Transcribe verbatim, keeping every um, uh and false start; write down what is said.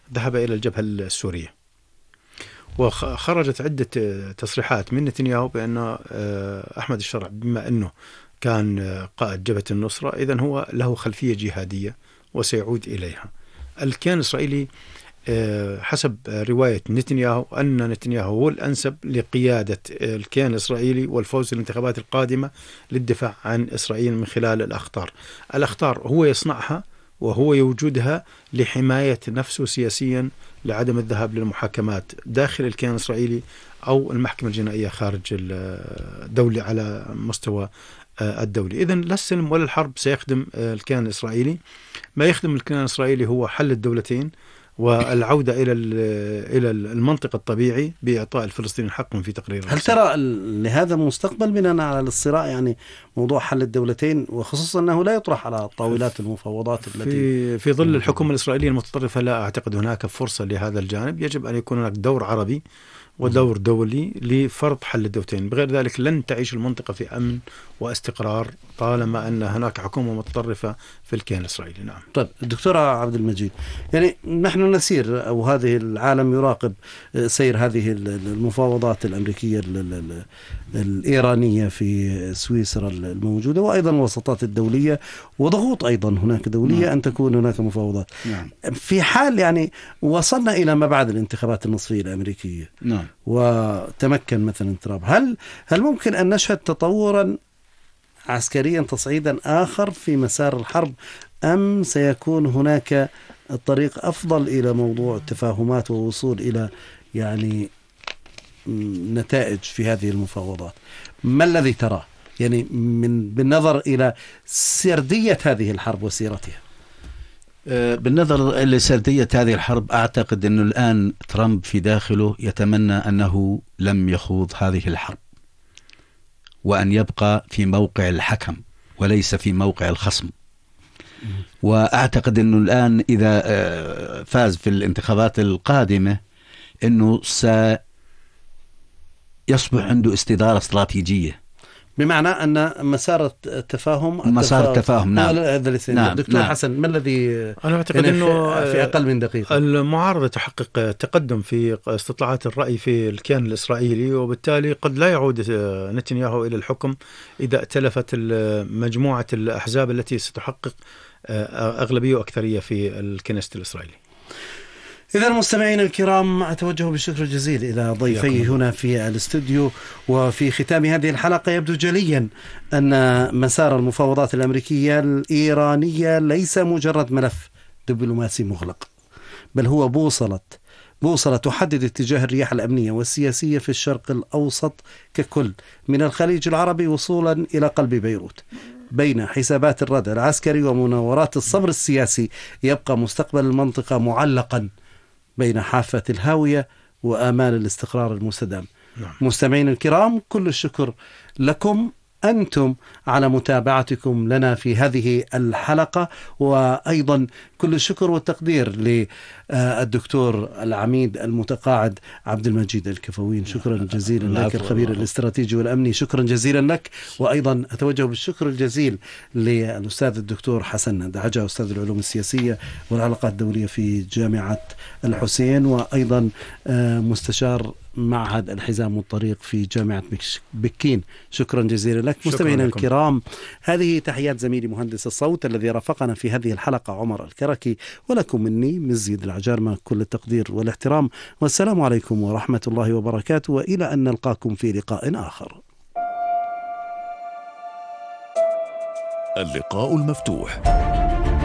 ذهب إلى الجبهة السورية، وخرجت عدة تصريحات من نتنياهو بأن أحمد الشرع بما أنه كان قائد جبهة النصرة إذن هو له خلفية جهادية وسيعود إليها. الكيان الإسرائيلي حسب رواية نتنياهو أن نتنياهو هو الأنسب لقيادة الكيان الإسرائيلي والفوز بالانتخابات القادمة للدفاع عن إسرائيل من خلال الأخطار. الأخطار هو يصنعها وهو يوجدها لحماية نفسه سياسيا، لعدم الذهاب للمحاكمات داخل الكيان الإسرائيلي أو المحكمة الجنائية خارج الدولة على مستوى الدولي. إذن لا السلم ولا الحرب سيخدم الكيان الإسرائيلي. ما يخدم الكيان الإسرائيلي هو حل الدولتين والعودة إلى إلى المنطق الطبيعي بإعطاء الفلسطينيين حقهم في تقرير. هل ترى لهذا مستقبل بناء على الصراع، يعني موضوع حل الدولتين، وخصوصا أنه لا يطرح على طاولات المفاوضات التي في في ظل الحكومة الإسرائيلية المتطرفة؟ لا أعتقد هناك فرصة لهذا الجانب. يجب أن يكون هناك دور عربي ودور دولي لفرض حل الدولتين، بغير ذلك لن تعيش المنطقة في أمن واستقرار طالما أن هناك حكومة متطرفة في الكيان الإسرائيلي. نعم. طيب دكتور عبد المجيد، يعني نحن نسير أو هذه العالم يراقب سير هذه المفاوضات الأمريكية الإيرانية في سويسرا الموجودة، وأيضا الوساطات الدولية وضغوط أيضا هناك دولية نعم. أن تكون هناك مفاوضات نعم. في حال يعني وصلنا إلى ما بعد الانتخابات النصفية الأمريكية نعم. وتمكن مثلا ترامب، هل هل ممكن أن نشهد تطورا عسكريا تصعيدا آخر في مسار الحرب، أم سيكون هناك الطريق أفضل إلى موضوع التفاهمات ووصول إلى يعني نتائج في هذه المفاوضات؟ ما الذي تراه يعني من بالنظر إلى سردية هذه الحرب وسيرتها؟ بالنظر لسردية هذه الحرب، أعتقد أنه الآن ترامب في داخله يتمنى أنه لم يخوض هذه الحرب، وأن يبقى في موقع الحكم وليس في موقع الخصم. وأعتقد أنه الآن إذا فاز في الانتخابات القادمة أنه سيصبح عنده استدارة استراتيجية، بمعنى أن مسار التفاهم مسار التفاهم نعم. نعم. دكتور نعم. حسن، ما الذي أنا أعتقد أنه في أقل من دقيقة المعارضة تحقق تقدم في استطلاعات الرأي في الكيان الإسرائيلي، وبالتالي قد لا يعود نتنياهو إلى الحكم إذا ائتلفت مجموعة الأحزاب التي ستحقق أغلبية وأكثرية في الكنيست الإسرائيلي. إذا المستمعين الكرام، أتوجه بالشكر الجزيل إلى ضيفي هنا في الاستوديو. وفي ختام هذه الحلقة يبدو جليا أن مسار المفاوضات الأمريكية الإيرانية ليس مجرد ملف دبلوماسي مغلق، بل هو بوصلة بوصلة تحدد اتجاه الرياح الأمنية والسياسية في الشرق الأوسط ككل، من الخليج العربي وصولا إلى قلب بيروت. بين حسابات الردع العسكري ومناورات الصبر السياسي، يبقى مستقبل المنطقة معلقا بين حافة الهاوية وآمال الاستقرار المستدام. نعم. مستمعين الكرام، كل الشكر لكم أنتم على متابعتكم لنا في هذه الحلقة، وأيضا كل الشكر والتقدير للدكتور العميد المتقاعد عبد المجيد الكفوين. شكرا جزيلا لك الخبير الاستراتيجي والأمني، شكرا جزيلا لك. وأيضا أتوجه بالشكر الجزيل للأستاذ الدكتور حسن دعجة، أستاذ العلوم السياسية والعلاقات الدولية في جامعة الحسين، وأيضا مستشار معهد الحزام والطريق في جامعة بكين. شكرا جزيلا لك. مستمعينا الكرام، هذه تحيات زميلي مهندس الصوت الذي رافقنا في هذه الحلقة عمر الكركي، ولكم مني مزيد العجارمة كل التقدير والاحترام، والسلام عليكم ورحمة الله وبركاته، وإلى أن نلقاكم في لقاء آخر. اللقاء المفتوح.